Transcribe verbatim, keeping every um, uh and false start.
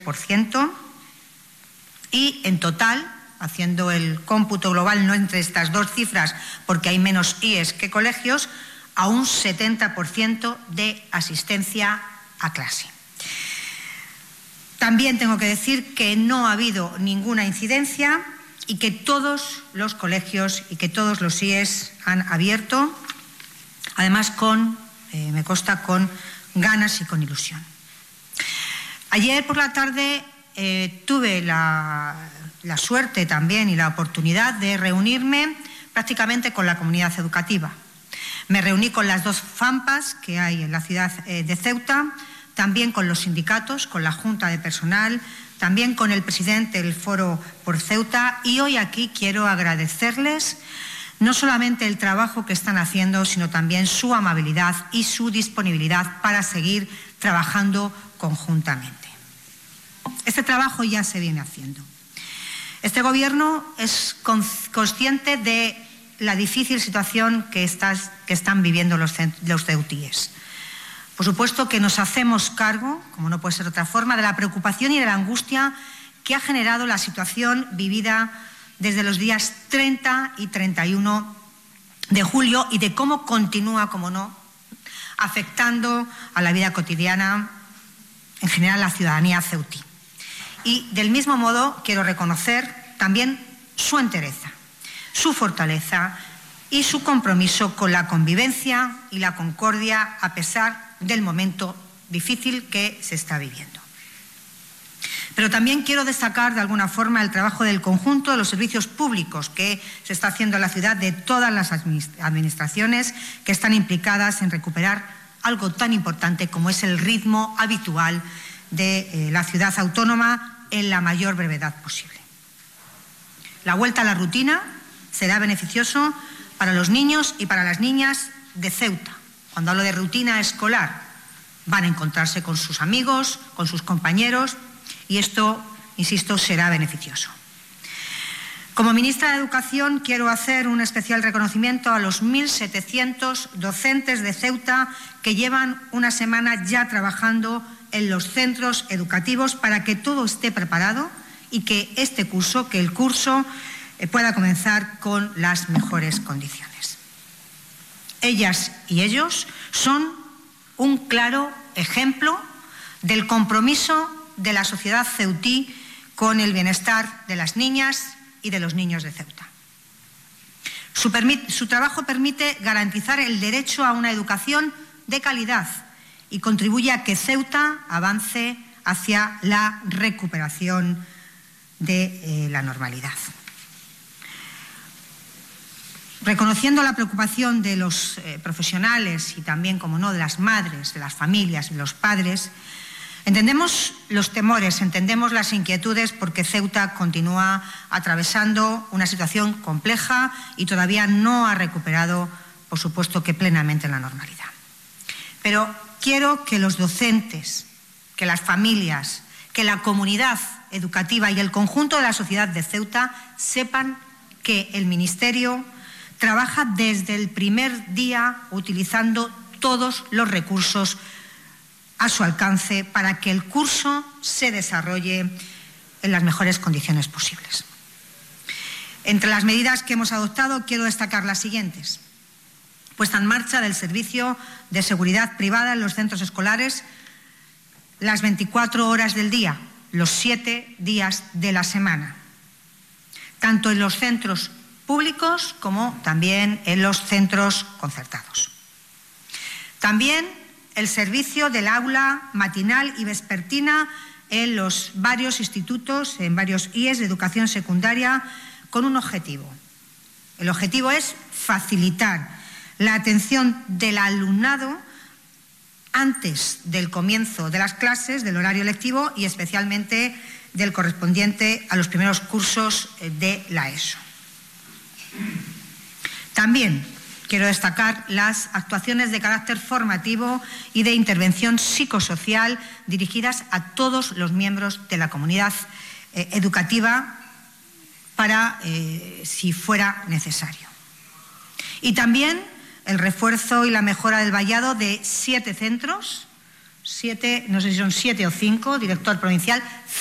por ciento y en total, haciendo el cómputo global no entre estas dos cifras porque hay menos I E S que colegios, a un setenta por ciento de asistencia a clase. También tengo que decir que no ha habido ninguna incidencia y que todos los colegios y que todos los I E S han abierto, además con, eh, me consta, con ganas y con ilusión. Ayer por la tarde eh, tuve la, la suerte también y la oportunidad de reunirme prácticamente con la comunidad educativa. Me reuní con las dos FAMPAs que hay en la ciudad eh, de Ceuta, también con los sindicatos, con la Junta de Personal, también con el presidente del Foro por Ceuta, y hoy aquí quiero agradecerles no solamente el trabajo que están haciendo, sino también su amabilidad y su disponibilidad para seguir trabajando conjuntamente. Este trabajo ya se viene haciendo. Este Gobierno es consciente de la difícil situación que, estás, que están viviendo los, los ceutíes. Por supuesto que nos hacemos cargo, como no puede ser de otra forma, de la preocupación y de la angustia que ha generado la situación vivida desde los días treinta y treinta y uno de julio y de cómo continúa, como no, afectando a la vida cotidiana, en general a la ciudadanía ceutí. Y del mismo modo quiero reconocer también su entereza, su fortaleza y su compromiso con la convivencia y la concordia a pesar del momento difícil que se está viviendo. Pero también quiero destacar de alguna forma el trabajo del conjunto de los servicios públicos que se está haciendo en la ciudad, de todas las administraciones que están implicadas en recuperar algo tan importante como es el ritmo habitual de eh, la ciudad autónoma en la mayor brevedad posible. La vuelta a la rutina será beneficioso para los niños y para las niñas de Ceuta. Cuando hablo de rutina escolar, van a encontrarse con sus amigos, con sus compañeros, y esto, insisto, será beneficioso. Como ministra de Educación quiero hacer un especial reconocimiento a los mil setecientos docentes de Ceuta que llevan una semana ya trabajando en los centros educativos para que todo esté preparado y que este curso, que el curso eh, pueda comenzar con las mejores condiciones. Ellas y ellos son un claro ejemplo del compromiso de la sociedad ceutí con el bienestar de las niñas y de los niños de Ceuta. Su, su trabajo permite garantizar el derecho a una educación de calidad y contribuye a que Ceuta avance hacia la recuperación de eh, la normalidad. Reconociendo la preocupación de los eh, profesionales y también, como no, de las madres, de las familias, de los padres, entendemos los temores, entendemos las inquietudes porque Ceuta continúa atravesando una situación compleja y todavía no ha recuperado, por supuesto, que plenamente la normalidad. Pero quiero que los docentes, que las familias, que la comunidad educativa y el conjunto de la sociedad de Ceuta sepan que el Ministerio trabaja desde el primer día utilizando todos los recursos a su alcance para que el curso se desarrolle en las mejores condiciones posibles. Entre las medidas que hemos adoptado quiero destacar las siguientes. Puesta en marcha del servicio de seguridad privada en los centros escolares las veinticuatro horas del día, los siete días de la semana, tanto en los centros públicos como también en los centros concertados. También el servicio del aula matinal y vespertina en los varios institutos, en varios I E S de educación secundaria, con un objetivo. El objetivo es facilitar la atención del alumnado antes del comienzo de las clases, del horario lectivo y especialmente del correspondiente a los primeros cursos de la ESO. También quiero destacar las actuaciones de carácter formativo y de intervención psicosocial dirigidas a todos los miembros de la comunidad eh, educativa para, eh, si fuera necesario. Y también el refuerzo y la mejora del vallado de siete centros siete, no sé si son siete o cinco, director provincial,